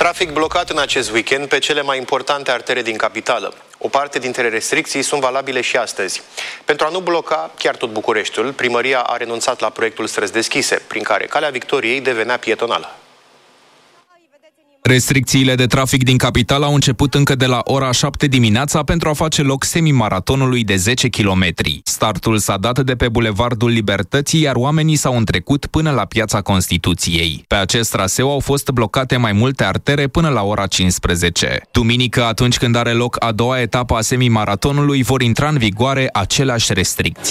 Trafic blocat în acest weekend pe cele mai importante artere din capitală. O parte dintre restricții sunt valabile și astăzi. Pentru a nu bloca chiar tot Bucureștiul, primăria a renunțat la proiectul Străzi Deschise, prin care Calea Victoriei devenea pietonală. Restricțiile de trafic din capitală au început încă de la ora 7 dimineața pentru a face loc semimaratonului de 10 km. Startul s-a dat de pe Bulevardul Libertății, iar oamenii s-au întrecut până la Piața Constituției. Pe acest traseu au fost blocate mai multe artere până la ora 15. Duminică, atunci când are loc a doua etapă a semimaratonului, vor intra în vigoare aceleași restricții.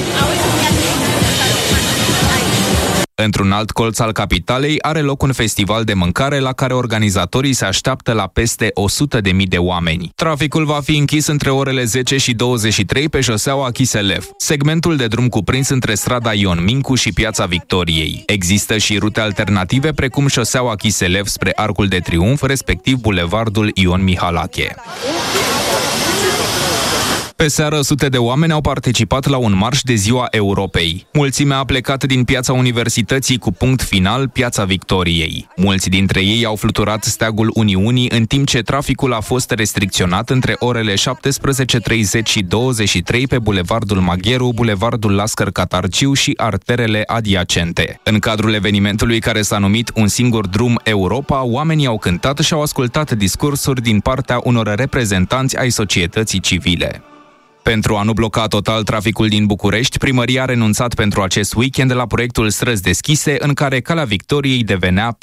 Într-un alt colț al capitalei are loc un festival de mâncare la care organizatorii se așteaptă la peste 100.000 de oameni. Traficul va fi închis între orele 10 și 23 pe șoseaua Chiselev, segmentul de drum cuprins între strada Ion Mincu și Piața Victoriei. Există și rute alternative precum șoseaua Chiselev spre Arcul de Triunf, respectiv bulevardul Ion Mihalache. Pe seară, sute de oameni au participat la un marș de Ziua Europei. Mulțimea a plecat din Piața Universității cu punct final Piața Victoriei. Mulți dintre ei au fluturat steagul Uniunii, în timp ce traficul a fost restricționat între orele 17:30 și 23 pe Bulevardul Magheru, Bulevardul Lascăr Catarciu și arterele adiacente. În cadrul evenimentului, care s-a numit Un singur drum Europa, oamenii au cântat și au ascultat discursuri din partea unor reprezentanți ai societății civile. Pentru a nu bloca total traficul din București, primăria a renunțat pentru acest weekend la proiectul Străzi Deschise, în care Calea Victoriei devenea